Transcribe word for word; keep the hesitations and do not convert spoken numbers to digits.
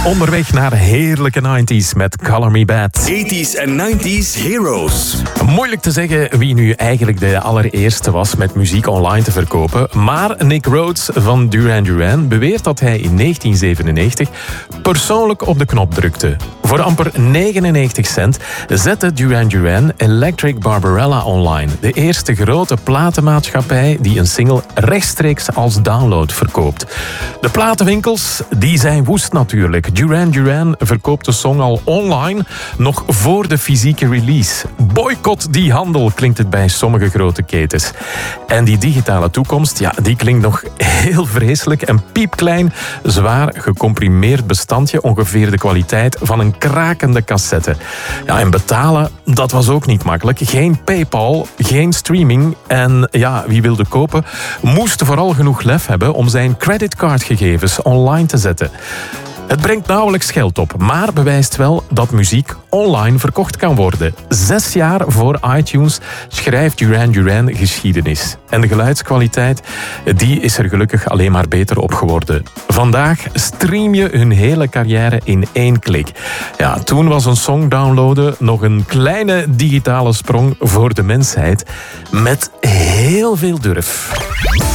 Onderweg naar heerlijke nineties met Color Me Badd. eighties en nineties Heroes. Moeilijk te zeggen wie nu eigenlijk de allereerste was met muziek online te verkopen. Maar Nick Rhodes van Duran Duran beweert dat hij in negentien zevenennegentig persoonlijk op de knop drukte. Voor amper negenennegentig cent zette Duran Duran Electric Barbarella online. De eerste grote platenmaatschappij die een single rechtstreeks als download verkoopt. De platenwinkels die zijn woest natuurlijk. Duran Duran verkoopt de song al online, nog voor de fysieke release. Boycott die handel, klinkt het bij sommige grote ketens. En die digitale toekomst, ja, die klinkt nog heel vreselijk en piepklein. Zwaar gecomprimeerd bestandje, ongeveer de kwaliteit van een krakende cassette. Ja, en betalen, dat was ook niet makkelijk. Geen PayPal, geen streaming. En ja, wie wilde kopen, moest vooral genoeg lef hebben om zijn creditcardgegevens online te zetten. Het brengt nauwelijks geld op, maar bewijst wel dat muziek online verkocht kan worden. Zes jaar voor iTunes schrijft Duran Duran geschiedenis. En de geluidskwaliteit, die is er gelukkig alleen maar beter op geworden. Vandaag stream je hun hele carrière in één klik. Ja, toen was een song downloaden nog een kleine digitale sprong voor de mensheid. Met heel veel durf.